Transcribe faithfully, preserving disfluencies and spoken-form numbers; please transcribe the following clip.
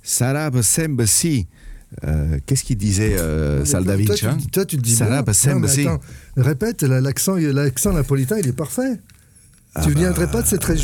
Sarà sempre sì. Euh, qu'est-ce qu'il disait euh, Saldavinci, toi, hein? tu, toi, tu le dis Sarà bien. sempre Non, mais sì. attends, répète, l'accent, l'accent napolitain, il est parfait. Ah tu ne bah... viendrais pas de cette région?